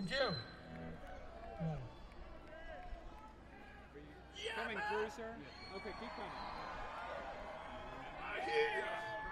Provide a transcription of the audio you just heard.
Jim. Coming through, sir? Okay, keep coming. I hear ya.